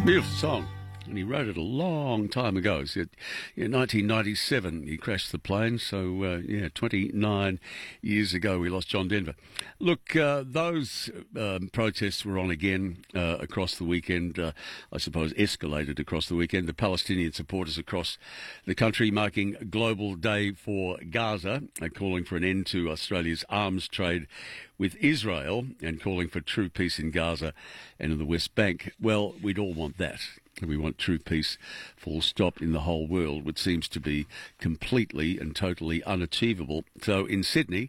Beautiful song. And he wrote it a long time ago. He said, in 1997, he crashed the plane. So, 29 years ago, we lost John Denver. Look, those protests were on again across the weekend, I suppose escalated across the weekend. The Palestinian supporters across the country marking Global Day for Gaza, calling for an end to Australia's arms trade with Israel and calling for true peace in Gaza and in the West Bank. Well, we'd all want that. We want true peace, full stop, in the whole world, which seems to be completely and totally unachievable. So in Sydney,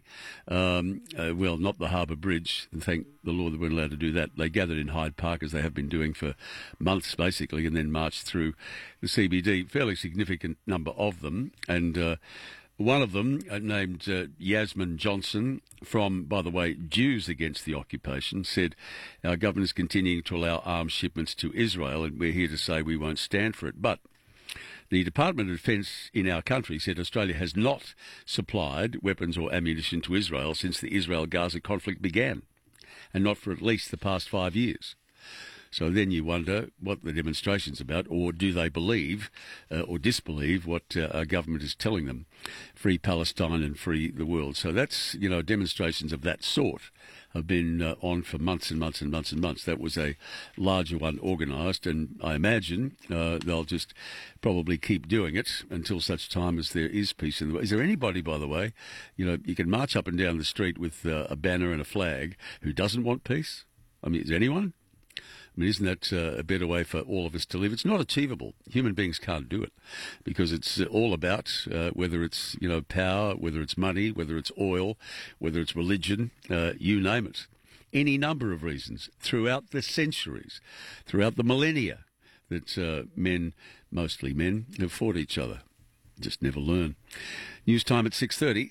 not the Harbour Bridge, and thank the Lord that we're allowed to do that. They gathered in Hyde Park, as they have been doing for months, basically, and then marched through the CBD. Fairly significant number of them, and one of them, named Yasmin Johnson, from, by the way, Jews Against the Occupation, said, our government is continuing to allow arms shipments to Israel, and we're here to say we won't stand for it. But the Department of Defence in our country said Australia has not supplied weapons or ammunition to Israel since the Israel-Gaza conflict began, and not for at least the past 5 years. So then you wonder what the demonstration's about, or do they believe or disbelieve what our government is telling them? Free Palestine and free the world. So that's, demonstrations of that sort have been on for months and months and months and months. That was a larger one organised, and I imagine they'll just probably keep doing it until such time as there is peace in the world. Is there anybody, by the way, you can march up and down the street with a banner and a flag who doesn't want peace? I mean, is there anyone? I mean, isn't that a better way for all of us to live? It's not achievable. Human beings can't do it because it's all about whether it's, power, whether it's money, whether it's oil, whether it's religion, you name it. Any number of reasons throughout the centuries, throughout the millennia that men, mostly men, have fought each other. Just never learn. News time at 6:30.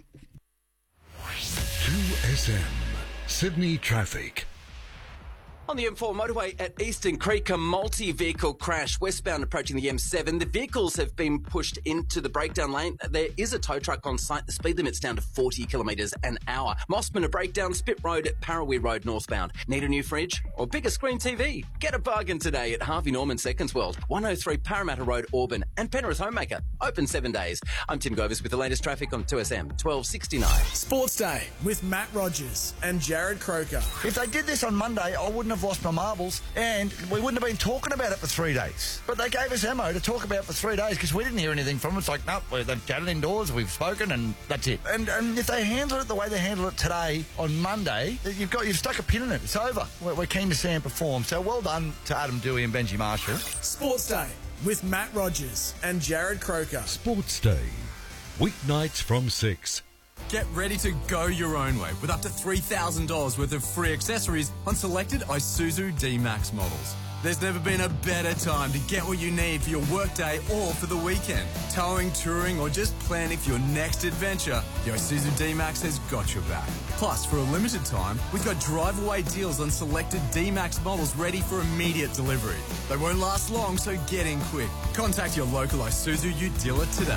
2SM, Sydney traffic. On the M4 motorway at Eastern Creek, a multi-vehicle crash westbound approaching the M7. The vehicles have been pushed into the breakdown lane. There is a tow truck on site. The speed limit's down to 40 kilometres an hour. Mossman, a breakdown. Spit Road at Parawee Road northbound. Need a new fridge or bigger screen TV? Get a bargain today at Harvey Norman Seconds World, 103 Parramatta Road, Auburn, and Penrith Homemaker. Open 7 days. I'm Tim Govers with the latest traffic on 2SM 1269. Sports Day with Matt Rogers and Jared Croker. If they did this on Monday, I wouldn't have lost my marbles, and we wouldn't have been talking about it for 3 days. But they gave us ammo to talk about for 3 daes because we didn't hear anything from them. It's like, no, they've chatted indoors, we've spoken, and that's it. And if they handle it the way they handle it today on Monday, you've stuck a pin in it. It's over. We're keen to see them perform. So well done to Adam Dewey and Benji Marshall. Sports Day with Matt Rogers and Jared Croker. Sports Day, weeknights from 6. Get ready to go your own way with up to $3,000 worth of free accessories on selected Isuzu D-Max models. There's never been a better time to get what you need for your workday or for the weekend. Towing, touring, or just planning for your next adventure, the Isuzu D-Max has got your back. Plus, for a limited time, we've got drive-away deals on selected D-Max models ready for immediate delivery. They won't last long, so get in quick. Contact your local Isuzu Ute dealer today.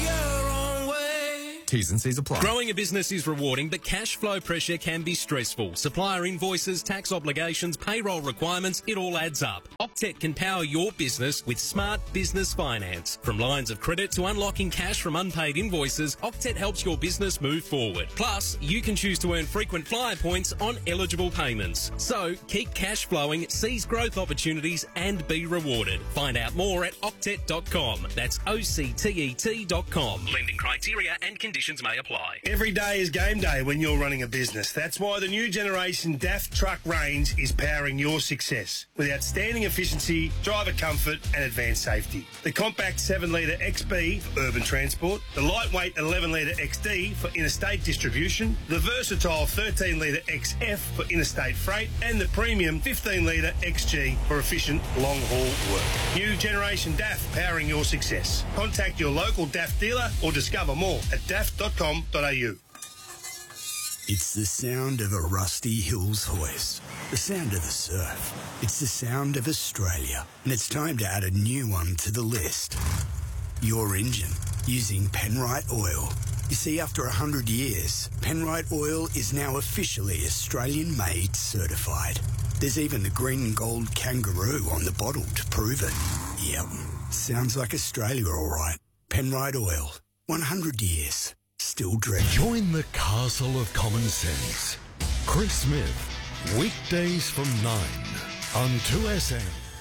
T's and C's apply. Growing a business is rewarding, but cash flow pressure can be stressful. Supplier invoices, tax obligations, payroll requirements, it all adds up. Octet can power your business with smart business finance. From lines of credit to unlocking cash from unpaid invoices, Octet helps your business move forward. Plus, you can choose to earn frequent flyer points on eligible payments. So, keep cash flowing, seize growth opportunities, and be rewarded. Find out more at octet.com. That's OCTET.com. Lending criteria and conditions may apply. Every day is game day when you're running a business. That's why the new generation DAF truck range is powering your success with outstanding efficiency, driver comfort and advanced safety. The compact 7-litre XB for urban transport, the lightweight 11-litre XD for interstate distribution, the versatile 13-litre XF for interstate freight, and the premium 15-litre XG for efficient long-haul work. New generation DAF powering your success. Contact your local DAF dealer or discover more at daf.com.au. It's the sound of a Rusty Hills hoist, the sound of the surf. It's the sound of Australia, and it's time to add a new one to the list. Your engine, using Penrite Oil. You see, after 100 years, Penrite Oil is now officially Australian-made certified. There's even the green and gold kangaroo on the bottle to prove it. Yep, sounds like Australia all right. Penrite Oil, 100 years, still drinking. Join the castle of common sense. Chris Smith, weekdays from 9 on 2SM.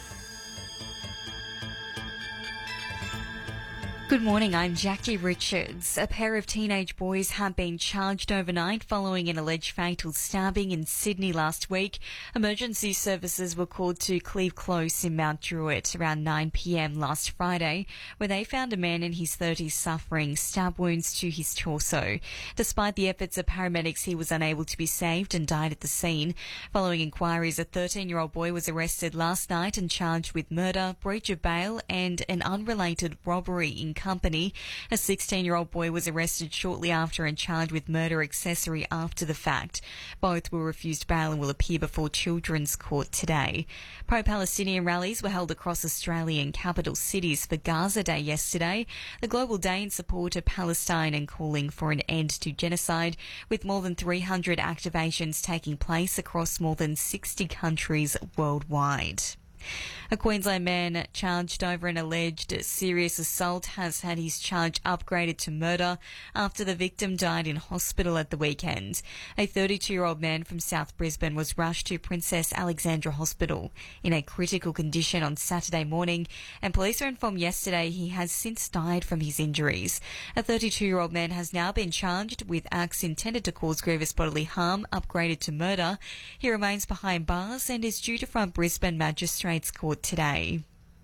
Good morning, I'm Jackie Richards. A pair of teenage boys have been charged overnight following an alleged fatal stabbing in Sydney last week. Emergency services were called to Cleve Close in Mount Druitt around 9 p.m. last Friday, where they found a man in his 30s suffering stab wounds to his torso. Despite the efforts of paramedics, he was unable to be saved and died at the scene. Following inquiries, a 13-year-old boy was arrested last night and charged with murder, breach of bail and an unrelated robbery in company. A 16-year-old boy was arrested shortly after and charged with murder accessory after the fact. Both were refused bail and will appear before Children's Court today. Pro-Palestinian rallies were held across Australian capital cities for Gaza Day yesterday, the global day in support of Palestine and calling for an end to genocide, with more than 300 activations taking place across more than 60 countries worldwide. A Queensland man charged over an alleged serious assault has had his charge upgraded to murder after the victim died in hospital at the weekend. A 32-year-old man from South Brisbane was rushed to Princess Alexandra Hospital in a critical condition on Saturday morning, and police were informed yesterday he has since died from his injuries. A 32-year-old man has now been charged with acts intended to cause grievous bodily harm, upgraded to murder. He remains behind bars and is due to front Brisbane Magistrates Court today.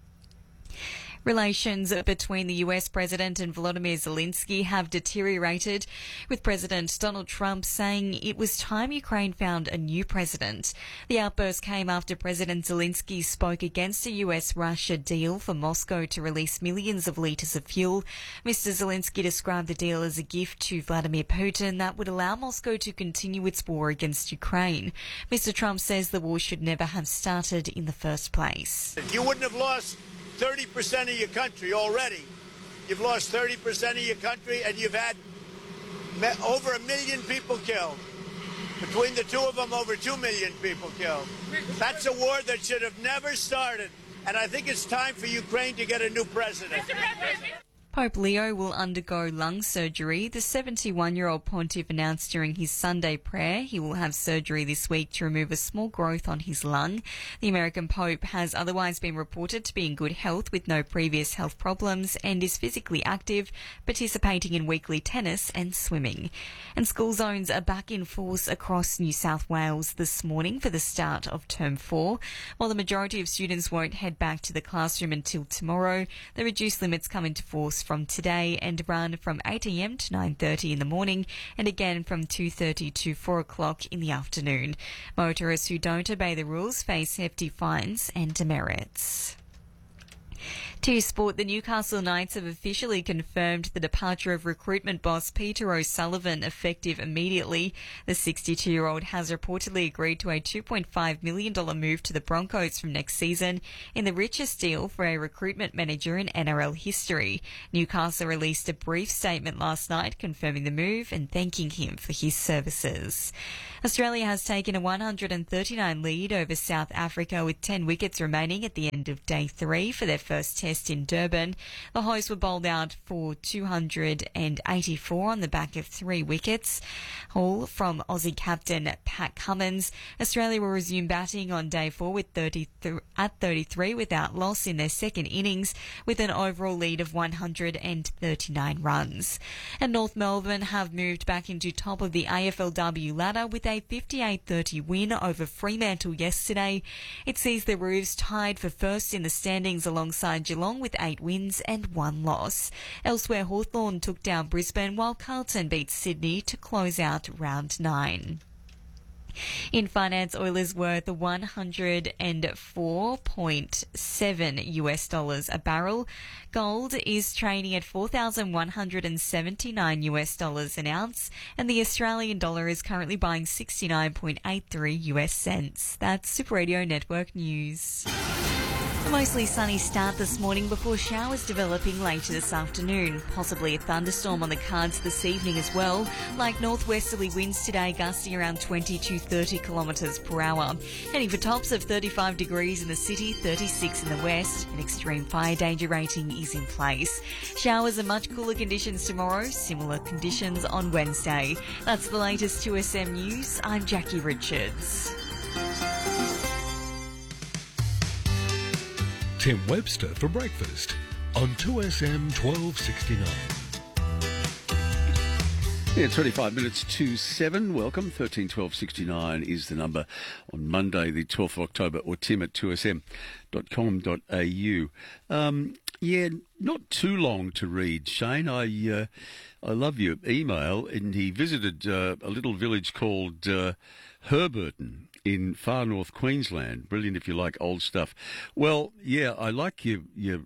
Relations between the US President and Volodymyr Zelensky have deteriorated, with President Donald Trump saying it was time Ukraine found a new president. The outburst came after President Zelensky spoke against a US-Russia deal for Moscow to release millions of litres of fuel. Mr. Zelensky described the deal as a gift to Vladimir Putin that would allow Moscow to continue its war against Ukraine. Mr. Trump says the war should never have started in the first place. You wouldn't have lost 30% of your country already. You've lost 30% of your country, and you've had over 1 million people killed. Between the two of them, over 2 million people killed. That's a war that should have never started, and I think it's time for Ukraine to get a new president. Pope Leo will undergo lung surgery. The 71-year-old pontiff announced during his Sunday prayer he will have surgery this week to remove a small growth on his lung. The American Pope has otherwise been reported to be in good health with no previous health problems and is physically active, participating in weekly tennis and swimming. And school zones are back in force across New South Wales this morning for the start of Term 4. While the majority of students won't head back to the classroom until tomorrow, the reduced limits come into force from today and run from 8 a.m. to 9:30 in the morning and again from 2:30 to 4 o'clock in the afternoon. Motorists who don't obey the rules face hefty fines and demerits. To sport, the Newcastle Knights have officially confirmed the departure of recruitment boss Peter O'Sullivan effective immediately. The 62-year-old has reportedly agreed to a $2.5 million move to the Broncos from next season, in the richest deal for a recruitment manager in NRL history. Newcastle released a brief statement last night confirming the move and thanking him for his services. Australia has taken a 139 lead over South Africa with 10 wickets remaining at the end of Day 3 for their first test in Durban. The hosts were bowled out for 284 on the back of 3 wickets, all from Aussie captain Pat Cummins. Australia will resume batting on Day 4 with 33 without loss in their second innings, with an overall lead of 139 runs. And North Melbourne have moved back into top of the AFLW ladder with a 58-30 win over Fremantle yesterday. It sees the Roos tied for first in the standings alongside Geelong with 8 wins and 1 loss. Elsewhere, Hawthorn took down Brisbane while Carlton beat Sydney to close out round 9. In finance, oil is worth $104.7 a barrel. Gold is trading at $4,179 an ounce, and the Australian dollar is currently buying 69.83 US cents. That's Super Radio Network News. A mostly sunny start this morning before showers developing later this afternoon. Possibly a thunderstorm on the cards this evening as well. Like northwesterly winds today gusting around 20 to 30 kilometres per hour. Heading for tops of 35 degrees in the city, 36 in the west. An extreme fire danger rating is in place. Showers and much cooler conditions tomorrow. Similar conditions on Wednesday. That's the latest 2SM News. I'm Jackie Richards. Tim Webster for breakfast on 2SM 1269. Yeah, 25 minutes to 7. Welcome. 131269 is the number on Monday, the 12th of October, or tim at 2sm.com.au. Yeah, not too long to read, Shane. I love your email, and he visited a little village called Herberton in far north Queensland. Brilliant if you like old stuff. Well, yeah, I like your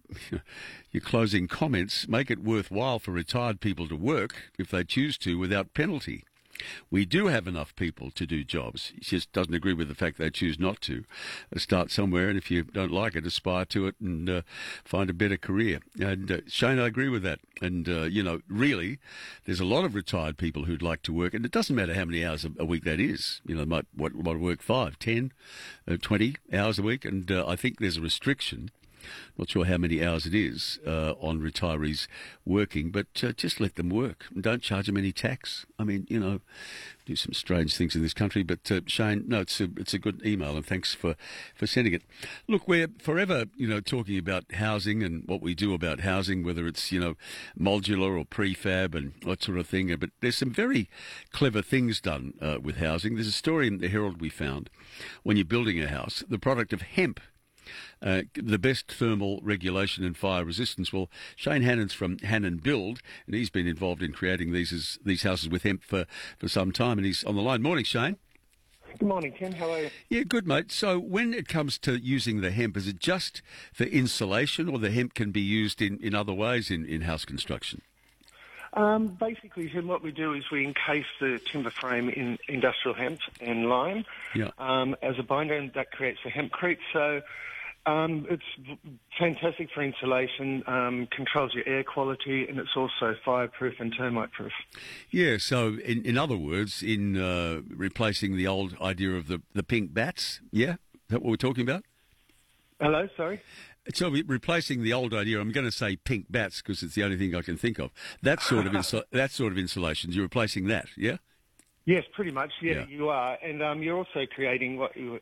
closing comments. Make it worthwhile for retired people to work if they choose to without penalty. We do have enough people to do jobs. He just doesn't agree with the fact they choose not to. Start somewhere, and if you don't like it, aspire to it and find a better career. And Shane, I agree with that. And, really, there's a lot of retired people who'd like to work, and it doesn't matter how many hours a week that is. They might work 5, 10, 20 hours a week, and I think there's a restriction. Not sure how many hours it is on retirees working, but just let them work and don't charge them any tax. I mean, do some strange things in this country. But Shane, no, it's a good email, and thanks for sending it. Look, we're forever, talking about housing and what we do about housing, whether it's modular or prefab and that sort of thing. But there's some very clever things done with housing. There's a story in the Herald we found when you're building a house, the product of hemp. The best thermal regulation and fire resistance. Well, Shane Hannon's from Hannon Build, and he's been involved in creating these houses with hemp for some time, and he's on the line. Morning, Shane. Good morning, Tim. How are you? Yeah, good, mate. So when it comes to using the hemp, is it just for insulation, or the hemp can be used in other ways in house construction? Basically, Tim, what we do is we encase the timber frame in industrial hemp and lime as a binder, and that creates a hempcrete. So it's fantastic for insulation, controls your air quality, and it's also fireproof and termite-proof. Yeah, so in other words, in replacing the old idea of the pink bats, yeah? Is that what we're talking about? Hello, sorry? So replacing the old idea, I'm going to say pink bats because it's the only thing I can think of. That sort of insulation, you're replacing that, yeah? Yes, pretty much, yeah. You are. And you're also creating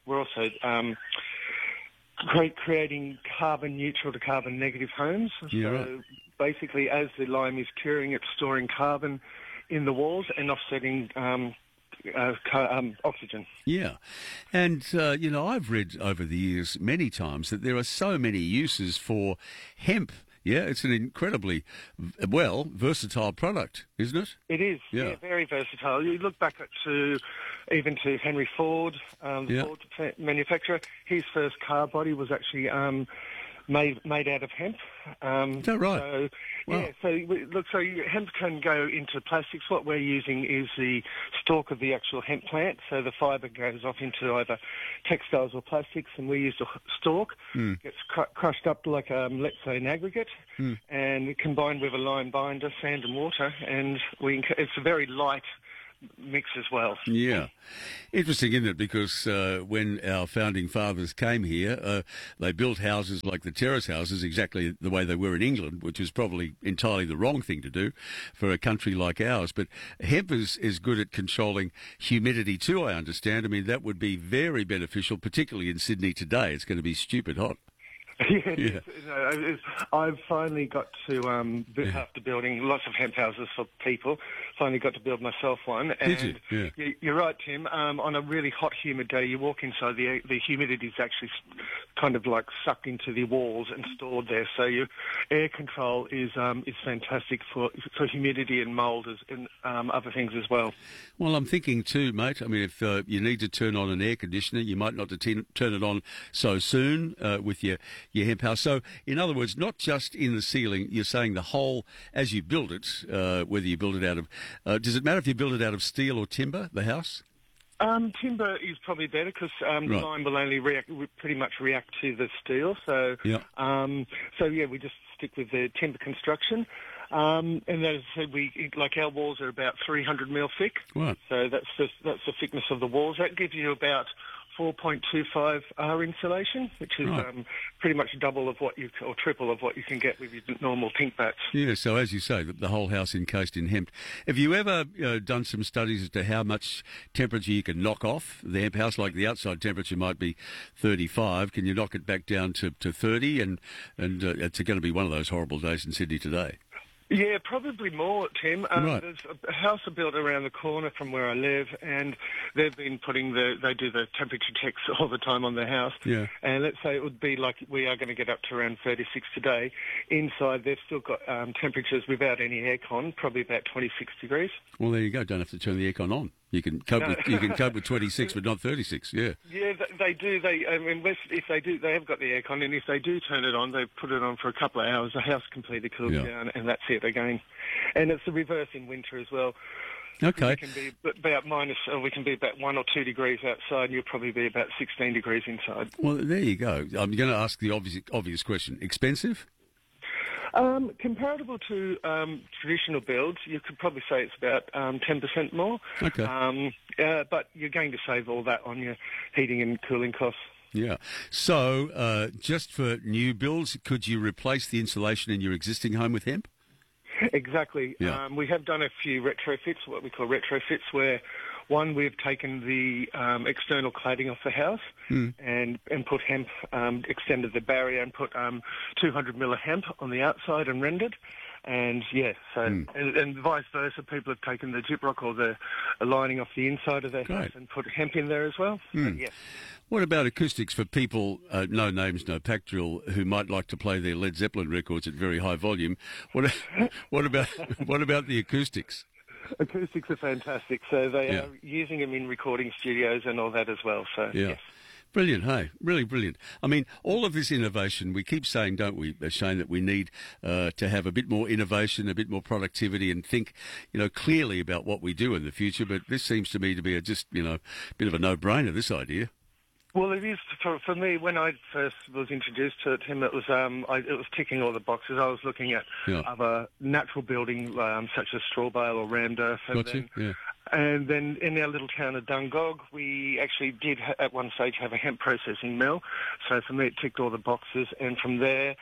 creating carbon neutral to carbon negative homes. Yeah, so right. Basically, as the lime is curing, it's storing carbon in the walls and offsetting oxygen. Yeah. And, I've read over the years many times that there are so many uses for hemp. Yeah, it's an incredibly, versatile product, isn't it? It is, yeah very versatile. You look back to Henry Ford, Ford manufacturer. His first car body was actually made out of hemp. Is that right? So, wow. Yeah, so hemp can go into plastics. What we're using is the stalk of the actual hemp plant, so the fibre goes off into either textiles or plastics, and we use the stalk, gets crushed up like, let's say, an aggregate, and combined with a lime binder, sand and water, and it's a very light mix as well. Yeah. Interesting, isn't it? Because when our founding fathers came here, they built houses like the terrace houses exactly the way they were in England, which was probably entirely the wrong thing to do for a country like ours. But hemp is good at controlling humidity too, I understand. I mean, that would be very beneficial, particularly in Sydney today. It's going to be stupid hot. Yeah. I've finally got to, after building lots of hemp houses for people, finally got to build myself one. And did you? Yeah. You're right, Tim. On a really hot, humid day, you walk inside, the humidity is actually kind of like sucked into the walls and stored there. So your air control is fantastic for humidity and mould and other things as well. Well, I'm thinking too, mate. I mean, if you need to turn on an air conditioner, you might not turn it on so soon with your hemp house. So, in other words, not just in the ceiling, you're saying the whole, as you build it, whether you build it out of, does it matter if you build it out of steel or timber, the house? Timber is probably better because the lime will only pretty much react to the steel. So, we just stick with the timber construction. And as I said, our walls are about 300 mil thick. Right. So that's the thickness of the walls. That gives you about 4.25 R insulation, which is pretty much double of or triple of what you can get with your normal pink bats. Yeah, so as you say, the whole house encased in hemp. Have you ever done some studies as to how much temperature you can knock off the hemp house? Like the outside temperature might be 35. Can you knock it back down to 30? And it's going to be one of those horrible days in Sydney today. Yeah, probably more, Tim. Right. There's a house built around the corner from where I live, and they've been they do the temperature checks all the time on the house. Yeah. And let's say it would be like we are going to get up to around 36 today. Inside, they've still got temperatures without any aircon, probably about 26 degrees. Well, there you go. Don't have to turn the aircon on. You can cope with 26, but not 36. Yeah. Yeah, they do. If they do, they have got the aircon, and if they do turn it on, they put it on for a couple of hours. The house completely cools down, and that's it again. And it's the reverse in winter as well. Okay. We can be about we can be about 1 or 2 degrees outside, and you'll probably be about 16 degrees inside. Well, there you go. I'm going to ask the obvious question. Expensive? Comparable to traditional builds, you could probably say it's about 10% more. Okay. But you're going to save all that on your heating and cooling costs. Yeah. So, just for new builds, could you replace the insulation in your existing home with hemp? Exactly. Yeah. We have done a few retrofits, what we call retrofits, where one, we've taken the external cladding off the house and put hemp, extended the barrier and put 200 mil of hemp on the outside and rendered. And and vice versa, people have taken the gyprock or the lining off the inside of their house and put hemp in there as well. So, yes. What about acoustics for people, no names, no pack drill, who might like to play their Led Zeppelin records at very high volume? What about the acoustics? Acoustics are fantastic, so they are using them in recording studios and all that as well. So yes. Brilliant, hey, really brilliant. I mean, all of this innovation, we keep saying, don't we, Shane, that we need to have a bit more innovation, a bit more productivity, and think, clearly about what we do in the future. But this seems to me to be a bit of a no-brainer, this idea. Well, it is for me. When I first was introduced to him, it was ticking all the boxes. I was looking at other natural building such as straw bale or ramdurf, and then in our little town of Dungog, we actually did at one stage have a hemp processing mill. So for me, it ticked all the boxes, and from there.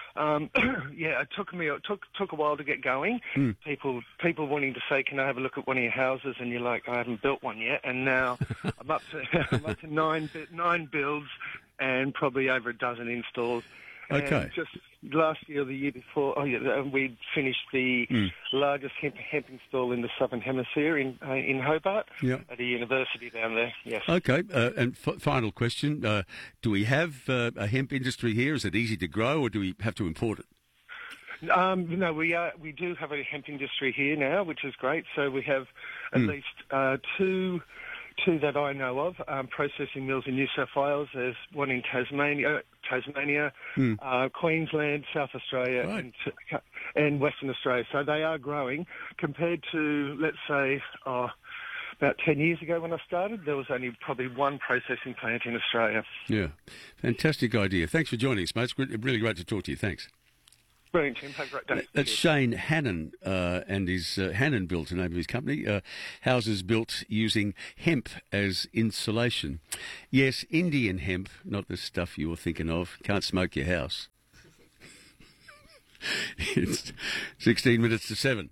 It took a while to get going. People wanting to say, "Can I have a look at one of your houses?" And you're like, "I haven't built one yet." And now I'm up to nine builds and probably over a dozen installs. Okay. And just last year or the year before, we finished the largest hemp install in the Southern Hemisphere in Hobart at a university down there. Yes. Okay. And final question: do we have a hemp industry here? Is it easy to grow, or do we have to import it? No, we do have a hemp industry here now, which is great. So we have at least two that I know of, processing mills in New South Wales. There's one in Tasmania, Queensland, South Australia, and Western Australia. So they are growing. Compared to, let's say, about 10 years ago when I started, there was only probably one processing plant in Australia. Yeah, fantastic idea. Thanks for joining us, mate. It's really great to talk to you. Thanks. Brilliant, Tim. Have a great day. That's Shane Hannon, and his Hannon Built, the name of his company. Houses built using hemp as insulation. Yes, Indian hemp, not the stuff you're thinking of. Can't smoke your house. It's 16 minutes to 7.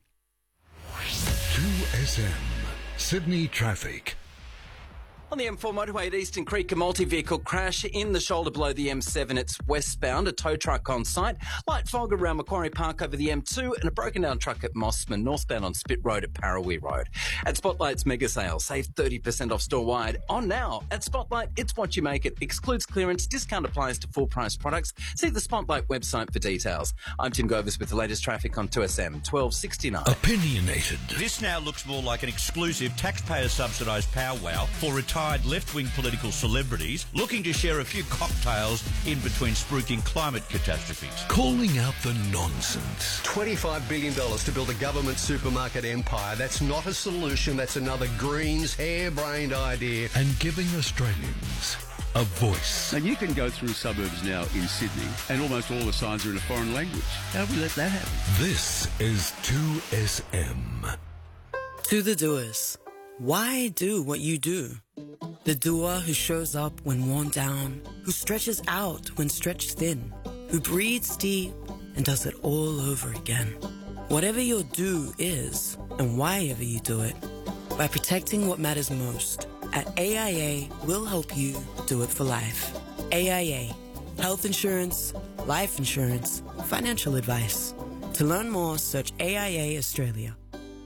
2SM, Sydney traffic. On the M4 motorway at Eastern Creek, a multi-vehicle crash in the shoulder below the M7. It's westbound, a tow truck on site. Light fog around Macquarie Park over the M2 and a broken down truck at Mossman, northbound on Spit Road at Parawee Road. At Spotlight's mega sale, save 30% off store-wide. On now, at Spotlight, it's what you make it. Excludes clearance, discount applies to full-price products. See the Spotlight website for details. I'm Tim Govers with the latest traffic on 2SM 1269. Opinionated. This now looks more like an exclusive taxpayer-subsidised powwow for retired ride left-wing political celebrities looking to share a few cocktails in between spruiking climate catastrophes. Calling out the nonsense. $25 billion to build a government supermarket empire. That's not a solution. That's another Greens harebrained idea. And giving Australians a voice. And you can go through suburbs now in Sydney and almost all the signs are in a foreign language. How do we let that happen? This is 2SM. To the doers. Why do what you do? The doer who shows up when worn down, who stretches out when stretched thin, who breathes deep and does it all over again. Whatever your do is, and why ever you do it, by protecting what matters most, at AIA, we'll help you do it for life. AIA. Health insurance, life insurance, financial advice. To learn more, search AIA Australia.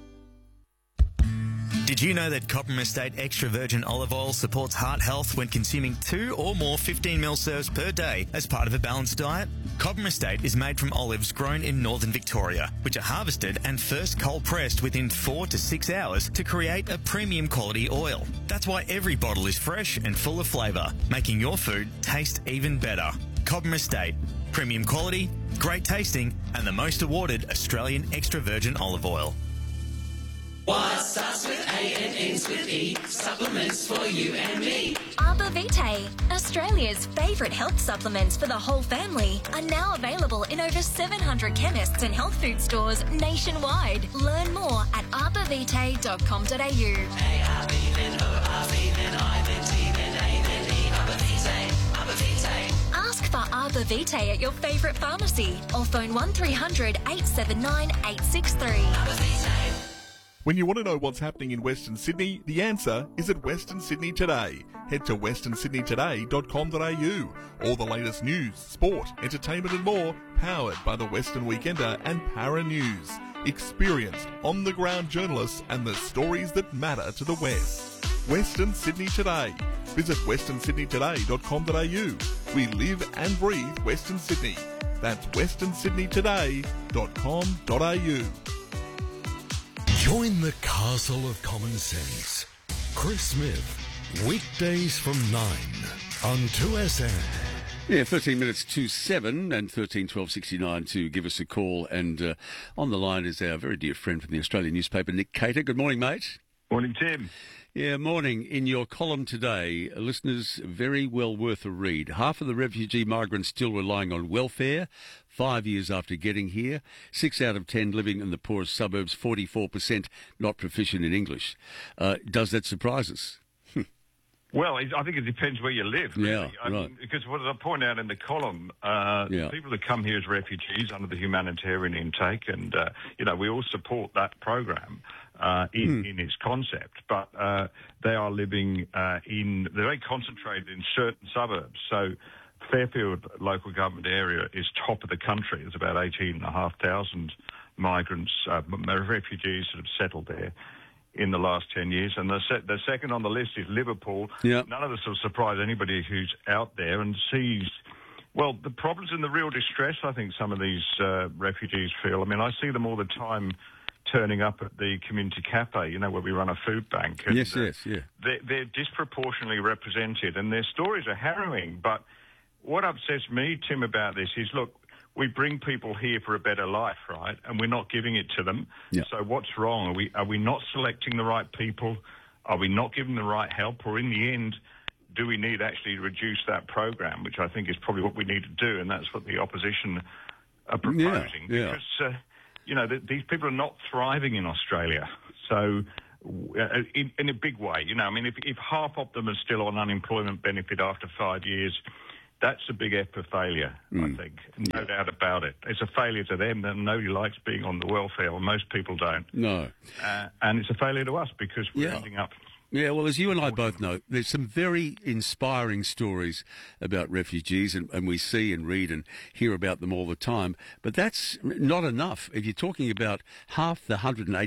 Did you know that Cobram Estate Extra Virgin Olive Oil supports heart health when consuming 2 or more 15ml serves per day as part of a balanced diet? Cobram Estate is made from olives grown in northern Victoria, which are harvested and first cold pressed within 4 to 6 hours to create a premium quality oil. That's why every bottle is fresh and full of flavour, making your food taste even better. Cobram Estate, premium quality, great tasting, and the most awarded Australian extra virgin olive oil. What starts with A and ends with E? Supplements for you and me. Arbor Vitae, Australia's favourite health supplements for the whole family, are now available in over 700 chemists and health food stores nationwide. Learn more at arborvitae.com.au. A-R-B, then O-R-B, then I, then T, then A, then E. Arbor Vitae, Arbor Vitae. Ask for Arbor Vitae at your favourite pharmacy or phone 1300 879 863. Arbor Vitae. When you want to know what's happening in Western Sydney, the answer is at Western Sydney Today. Head to westernsydneytoday.com.au. All the latest news, sport, entertainment and more, powered by the Western Weekender and Para News. Experienced, on-the-ground journalists and the stories that matter to the West. Western Sydney Today. Visit westernsydneytoday.com.au. We live and breathe Western Sydney. That's westernsydneytoday.com.au. Join the castle of common sense. Chris Smith, weekdays from 9 on 2SM. Yeah, 13 minutes to 7 and 13-12-69 to give us a call. And on the line is our very dear friend from the Australian newspaper, Nick Cater. Good morning, mate. Morning, Tim. Yeah, morning. In your column today, listeners, very well worth a read. Half of the refugee migrants still relying on welfare 5 years after getting here. 6 out of 10 living in the poorest suburbs, 44% not proficient in English. Does that surprise us? Well, I think it depends where you live. Really. Yeah, right. Because what I point out in the column, people that come here as refugees under the humanitarian intake, and we all support that program in its concept, but they are living they're very concentrated in certain suburbs. So Fairfield local government area is top of the country. There's about 18,500 migrants, refugees that have settled there in the last 10 years. And the second on the list is Liverpool. Yeah. None of this will surprise anybody who's out there and sees, well, the problems and the real distress I think some of these refugees feel. I mean, I see them all the time turning up at the community cafe, where we run a food bank. And, yes, yeah. They're disproportionately represented, and their stories are harrowing. But what upsets me, Tim, about this is, look, we bring people here for a better life, right? And we're not giving it to them. Yeah. So what's wrong? Are we not selecting the right people? Are we not giving the right help? Or in the end, do we need actually to reduce that program, which I think is probably what we need to do, and that's what the opposition are proposing. Yeah. Because, these people are not thriving in Australia. So in a big way, I mean, if half of them are still on unemployment benefit after 5 years, that's a big F for failure, I think. No doubt about it. It's a failure to them. That nobody likes being on the welfare, or most people don't. No. And it's a failure to us because we're ending up... Yeah, well, as you and I both know, there's some very inspiring stories about refugees, and we see and read and hear about them all the time. But that's not enough. If you're talking about half the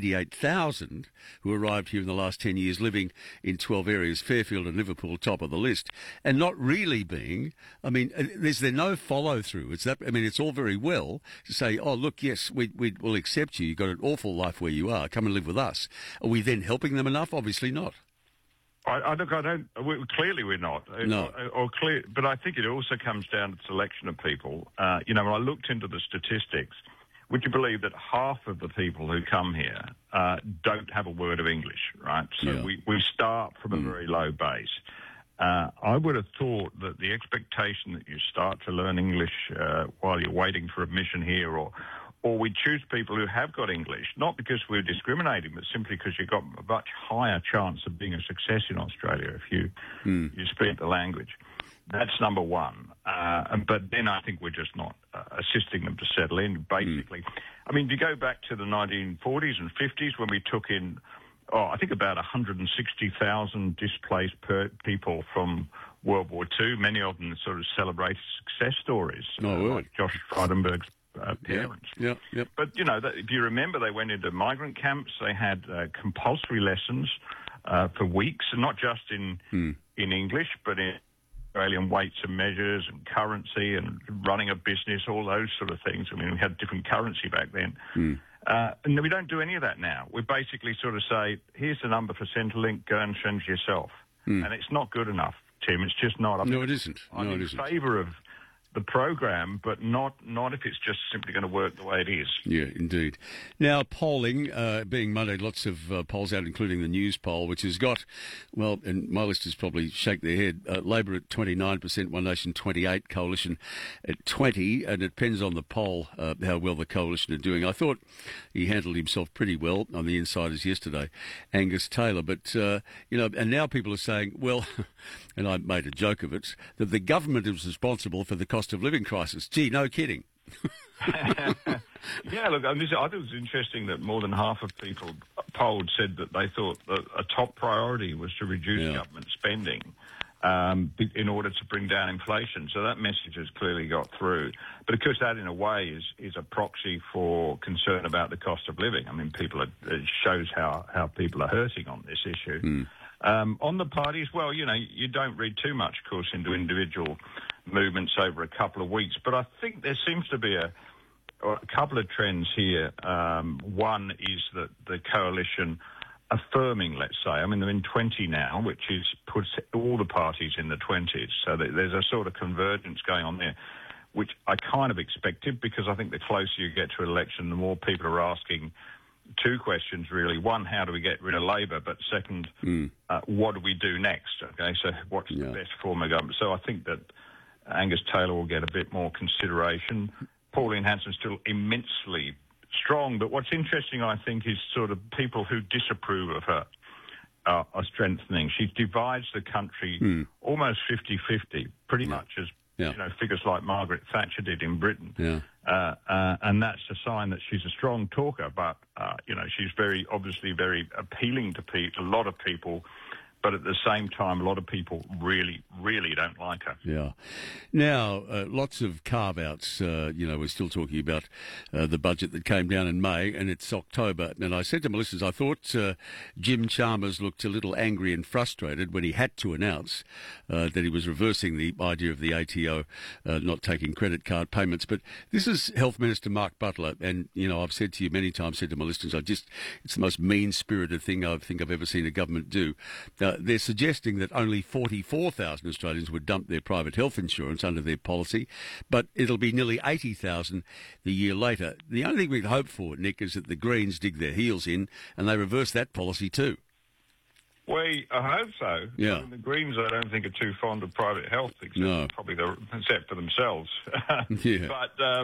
188,000 who arrived here in the last 10 years living in 12 areas, Fairfield and Liverpool top of the list, and not really being, I mean, is there no follow-through? It's all very well to say, oh, look, yes, we'll accept you. You've got an awful life where you are. Come and live with us. Are we then helping them enough? Obviously not. Clearly, we're not. No. But I think it also comes down to selection of people. When I looked into the statistics, would you believe that half of the people who come here don't have a word of English, right? So we start from a very low base. I would have thought that the expectation that you start to learn English while you're waiting for admission here, or we choose people who have got English, not because we're discriminating, but simply because you've got a much higher chance of being a success in Australia if you speak the language. That's number one. But then I think we're just not assisting them to settle in, basically. I mean, if you go back to the 1940s and 50s when we took in, I think about 160,000 displaced people from World War II, many of them sort of celebrated success stories, like Josh Frydenberg's parents. Yeah. But, if you remember, they went into migrant camps. They had compulsory lessons for weeks, and not just in English, but in Australian weights and measures and currency and running a business, all those sort of things. I mean, we had different currency back then. And we don't do any of that now. We basically sort of say, here's the number for Centrelink, go and change yourself. And it's not good enough, Tim. It's just not. No, it isn't. I'm in favour of the program, but not if it's just simply going to work the way it is. Yeah, indeed. Now, polling, being Monday, lots of polls out, including the News poll, which has got, well, and my listeners probably shake their head, Labor at 29%, One Nation 28%, Coalition at 20%, and it depends on the poll how well the Coalition are doing. I thought he handled himself pretty well on the Insiders yesterday, Angus Taylor, but, and now people are saying, well, and I made a joke of it, that the government is responsible for the cost of living crisis. Gee, no kidding. Yeah, look, I thought it was interesting that more than half of people polled said that they thought that a top priority was to reduce government spending in order to bring down inflation. So that message has clearly got through. But, of course, that in a way is a proxy for concern about the cost of living. I mean, it shows how people are hurting on this issue. On the parties, well, you don't read too much, of course, into individual movements over a couple of weeks. But I think there seems to be a couple of trends here. One is that the coalition affirming, let's say, I mean, they're in 20 now, which puts all the parties in the 20s. So there's a sort of convergence going on there, which I kind of expected, because I think the closer you get to election, the more people are asking two questions, really. One, how do we get rid of Labor? But second, what do we do next? Okay, so what's the best form of government? So I think that Angus Taylor will get a bit more consideration. Pauline Hanson's still immensely strong, but what's interesting, I think, is sort of people who disapprove of her are strengthening. She divides the country almost 50-50, pretty much as figures like Margaret Thatcher did in Britain. And that's a sign that she's a strong talker, but, she's obviously very appealing to a lot of people. But at the same time, a lot of people really, really don't like her. Yeah. Now, lots of carve-outs. We're still talking about the budget that came down in May, and it's October. And I said to my listeners, I thought Jim Chalmers looked a little angry and frustrated when he had to announce that he was reversing the idea of the ATO not taking credit card payments. But this is Health Minister Mark Butler, and, I've said to you many times, said to my listeners, it's the most mean-spirited thing I think I've ever seen a government do. They're suggesting that only 44,000 Australians would dump their private health insurance under their policy, but it'll be nearly 80,000 the year later. The only thing we can hope for, Nick, is that the Greens dig their heels in and they reverse that policy too. Well, I hope so. Yeah. I mean, the Greens, I don't think, are too fond of private health, except for themselves. But,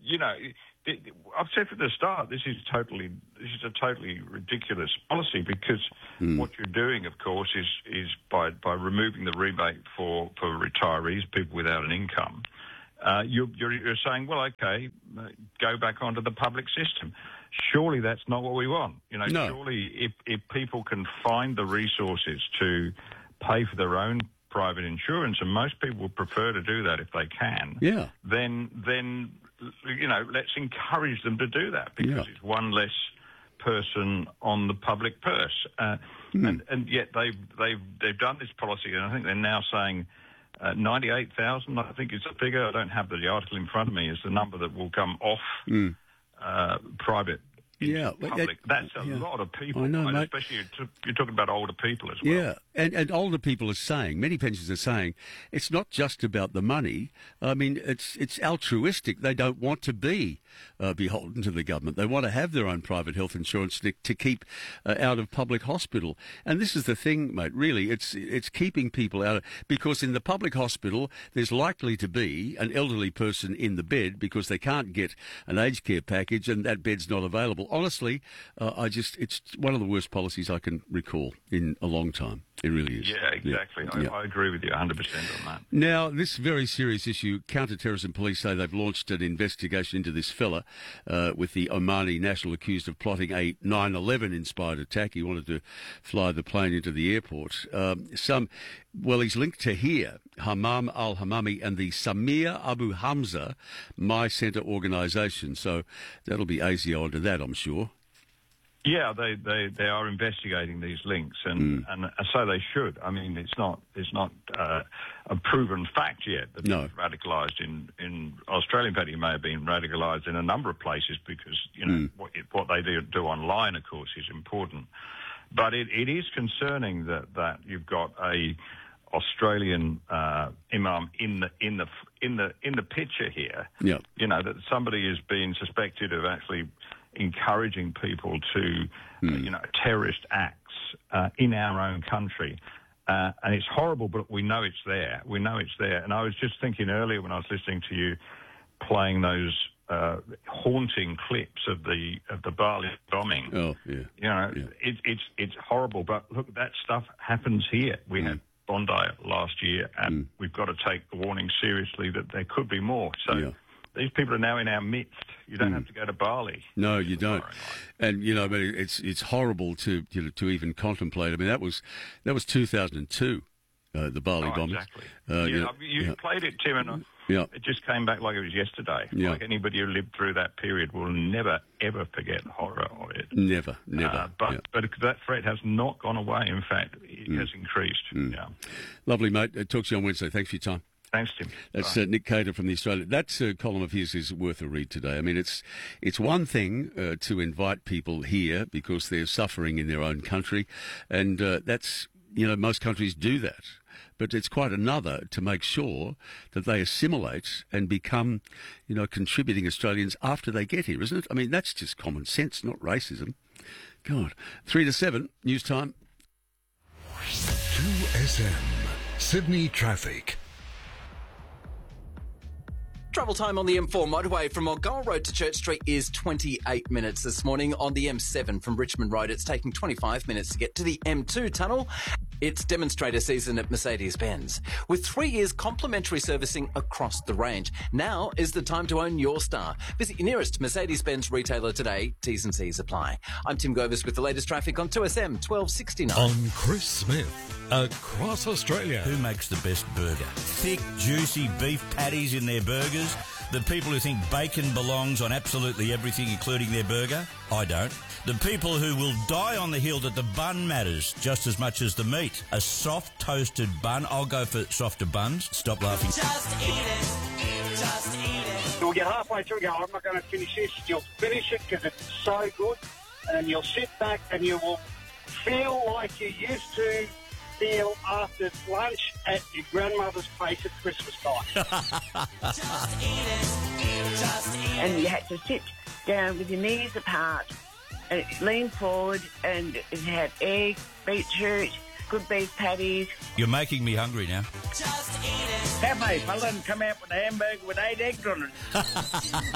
I've said from the start, this is a totally ridiculous policy, because what you're doing, of course, is by removing the rebate for retirees, people without an income, you're saying, well, okay, go back onto the public system. Surely that's not what we want. No. Surely if people can find the resources to pay for their own private insurance, and most people would prefer to do that if they can, then let's encourage them to do that, because it's one less person on the public purse. And yet they've done this policy, and I think they're now saying 98,000, I think is the figure. I don't have the article in front of me, is the number that will come off private public. That's a lot of people. I know, mate. Especially you're talking about older people as well. Yeah, and older people are saying, many pensioners are saying, it's not just about the money. I mean, it's altruistic. They don't want to be beholden to the government. They want to have their own private health insurance to keep out of public hospital. And this is the thing, mate, really, it's keeping people out of, because in the public hospital, there's likely to be an elderly person in the bed because they can't get an aged care package and that bed's not available. Honestly, it's one of the worst policies I can recall in a long time. It really is. Yeah, exactly. Yeah. I agree with you 100% on that. Now, this very serious issue, counter-terrorism police say they've launched an investigation into this fella with the Omani national accused of plotting a 9/11-inspired attack. He wanted to fly the plane into the airport. He's linked to here, Hammam al-Hammami and the Samir Abu Hamza My Centre organisation. So that'll be ASIO onto that, I'm sure. Yeah, they are investigating these links, and so they should. I mean, it's not a proven fact yet that he's radicalised in Australia. In fact, he may have been radicalised in a number of places because what they do online, of course, is important. But it is concerning that you've got a Australian imam in the picture here. Yeah. You know, that somebody is being suspected of actually encouraging people to, terrorist acts in our own country. And it's horrible, but we know it's there. We know it's there. And I was just thinking earlier when I was listening to you playing those haunting clips of the Bali bombing. Oh, yeah. You know, it's horrible, but look, that stuff happens here. We had Bondi last year, and we've got to take the warning seriously that there could be more. So these people are now in our midst. You don't have to go to Bali. No, you don't. And I mean, it's horrible to even contemplate. I mean, that was 2002, the Bali bombing. Exactly. You played it, Tim, and it just came back like it was yesterday. Yeah. Like anybody who lived through that period will never ever forget the horror of it. Never. But that threat has not gone away. In fact, it has increased. Yeah. Lovely, mate. Talk to you on Wednesday. Thanks for your time. Thanks, Tim. That's Nick Cater from the Australian. That column of his is worth a read today. I mean, it's one thing to invite people here because they're suffering in their own country, and that's most countries do that. But it's quite another to make sure that they assimilate and become, contributing Australians after they get here, isn't it? I mean, that's just common sense, not racism. God. 3 to 7, news time. 2SM, Sydney traffic. Travel time on the M4 motorway from Mulgoa Road to Church Street is 28 minutes this morning. On the M7 from Richmond Road, it's taking 25 minutes to get to the M2 tunnel. It's demonstrator season at Mercedes-Benz. With 3 years complimentary servicing across the range, now is the time to own your Star. Visit your nearest Mercedes-Benz retailer today. T's and C's apply. I'm Tim Govis with the latest traffic on 2SM 1269. On Chris Smith, across Australia. Who makes the best burger? Thick, juicy beef patties in their burgers? The people who think bacon belongs on absolutely everything, including their burger? I don't. The people who will die on the hill that the bun matters just as much as the meat. A soft toasted bun. I'll go for softer buns. Stop laughing. Just eat it. Just eat it. You'll get halfway through and go, I'm not going to finish this. You'll finish it because it's so good. And you'll sit back and you will feel like you used to feel after lunch at your grandmother's place at Christmas time. Just eat it. Just eat it. And you had to sit down with your knees apart and lean forward, and it had egg, beetroot, good beef patties. You're making me hungry now. Just eat it. Cafe fella and come out with a hamburger with 8 eggs on it.